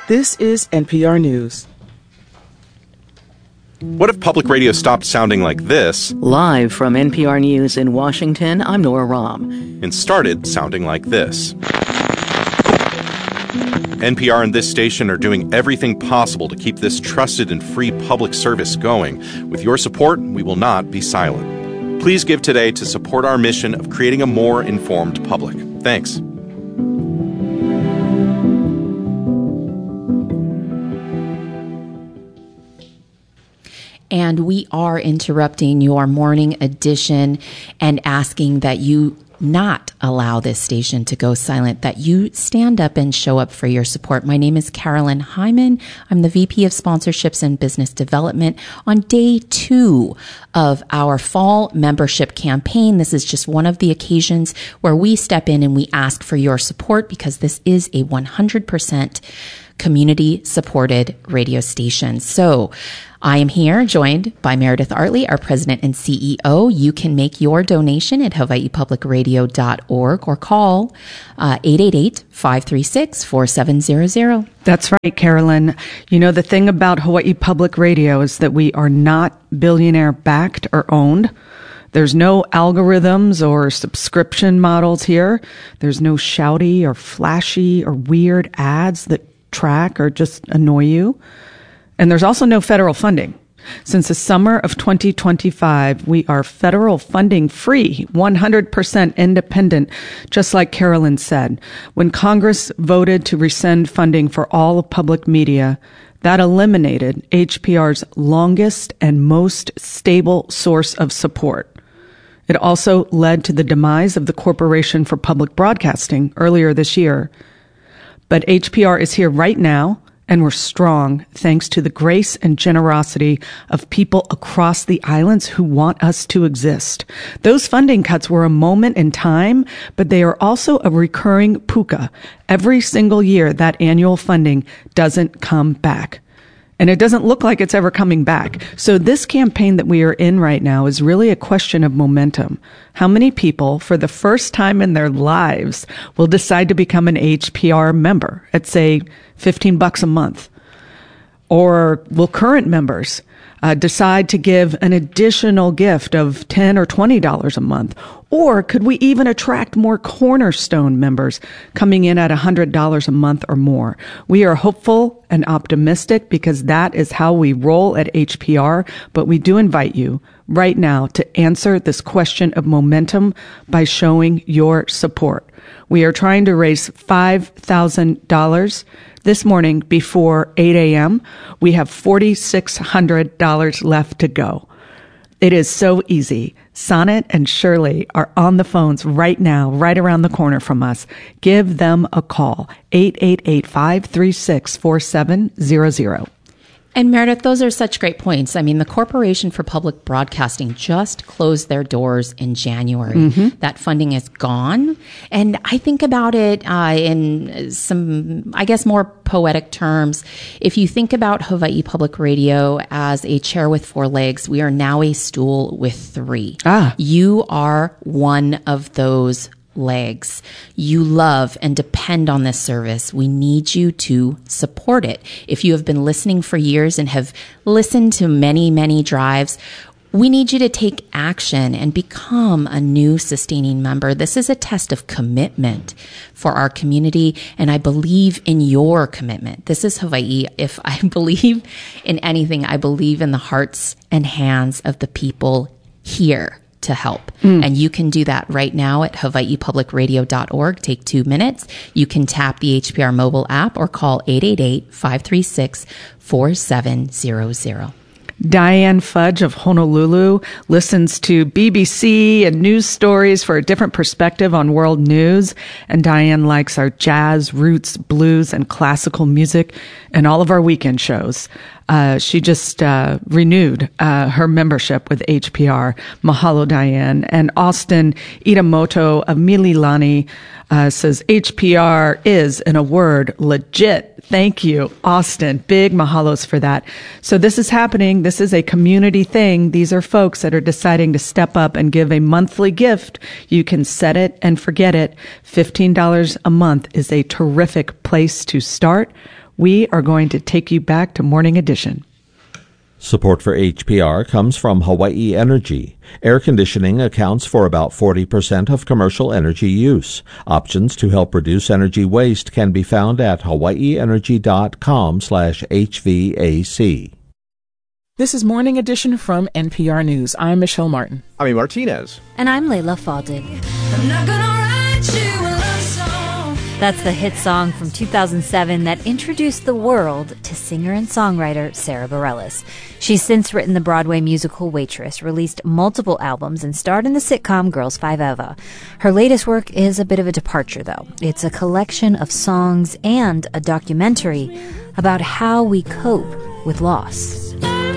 This is NPR News. What if public radio stopped sounding like this? Live from NPR News in Washington, I'm Nora Rahm. And started sounding like this. NPR and this station are doing everything possible to keep this trusted and free public service going. With your support, we will not be silent. Please give today to support our mission of creating a more informed public. Thanks. And we are interrupting your morning edition and asking that you not allow this station to go silent, that you stand up and show up for your support. My name is Carolyn Hyman. I'm the VP of Sponsorships and Business Development. On day 2 of our fall membership campaign, this is just one of the occasions where we step in and we ask for your support, because this is a 100% community-supported radio station. So I am here joined by Meredith Artley, our president and CEO. You can make your donation at hawaiipublicradio.org or call 888-536-4700. That's right, Carolyn. You know, the thing about Hawaii Public Radio is that we are not billionaire-backed or owned. There's no algorithms or subscription models here. There's no shouty or flashy or weird ads that track or just annoy you. And there's also no federal funding. Since the summer of 2025, we are federal funding free, 100% independent, just like Carolyn said. When Congress voted to rescind funding for all of public media, that eliminated HPR's longest and most stable source of support. It also led to the demise of the Corporation for Public Broadcasting earlier this year. But HPR is here right now, and we're strong thanks to the grace and generosity of people across the islands who want us to exist. Those funding cuts were a moment in time, but they are also a recurring puka. Every single year, that annual funding doesn't come back. And it doesn't look like it's ever coming back. So this campaign that we are in right now is really a question of momentum. How many people, for the first time in their lives, will decide to become an HPR member at, say, $15 a month? Or will current members decide to give an additional gift of $10 or $20 a month? Or could we even attract more Cornerstone members coming in at $100 a month or more? We are hopeful and optimistic because that is how we roll at HPR, but we do invite you right now to answer this question of momentum by showing your support. We are trying to raise $5,000 this morning before 8 a.m. We have $4,600 left to go. It is so easy. Sonnet and Shirley are on the phones right now, right around the corner from us. Give them a call, 888-536-4700. And Meredith, those are such great points. I mean, the Corporation for Public Broadcasting just closed their doors in January. Mm-hmm. That funding is gone. And I think about it in some, I guess, more poetic terms. If you think about Hawaii Public Radio as a chair with 4 legs, we are now a stool with 3. You are one of those legs. You love and depend on this service. We need you to support it. If you have been listening for years and have listened to many, many drives, we need you to take action and become a new sustaining member. This is a test of commitment for our community, and I believe in your commitment. This is Hawaii. If I believe in anything, I believe in the hearts and hands of the people here to help. And you can do that right now at hawaiipublicradio.org. Take 2 minutes. You can tap the HPR mobile app or call 888-536-4700. Diane Fudge of Honolulu listens to BBC and news stories for a different perspective on world news. And Diane likes our jazz, roots, blues, and classical music and all of our weekend shows. She just renewed her membership with HPR. Mahalo, Diane. And Austin Itamoto of Mililani says HPR is, in a word, legit. Thank you, Austin. Big mahalos for that. So this is happening. This is a community thing. These are folks that are deciding to step up and give a monthly gift. You can set it and forget it. $15 a month is a terrific place to start. we are going to take you back to Morning Edition. Support for HPR comes from Hawaii Energy. Air conditioning accounts for about 40% of commercial energy use. Options to help reduce energy waste can be found at hawaiienergy.com/HVAC. This is Morning Edition from NPR News. I'm Michelle Martin. I'm Martinez. And I'm Layla Faldin. I'm not gonna write you a love song. That's the hit song from 2007 that introduced the world to singer and songwriter Sara Bareilles. She's since written the Broadway musical Waitress, released multiple albums, and starred in the sitcom Girls 5 Eva. Her latest work is a bit of a departure, though. It's a collection of songs and a documentary about how we cope with loss.